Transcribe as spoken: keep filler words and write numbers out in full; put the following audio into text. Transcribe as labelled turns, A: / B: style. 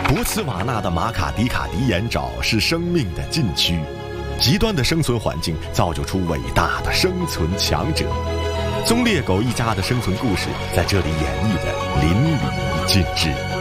A: 博茨瓦纳的马卡迪卡迪盐沼是生命的禁区，极端的生存环境造就出伟大的生存强者。棕猎狗一家的生存故事在这里演绎的淋漓尽致。